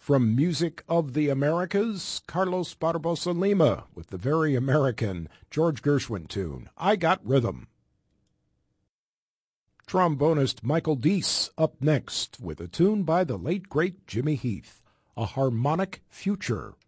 From Music of the Americas, Carlos Barbosa Lima with the very American George Gershwin tune, I Got Rhythm. Trombonist Michael Deese up next with a tune by the late great Jimmy Heath, A Harmonic Future.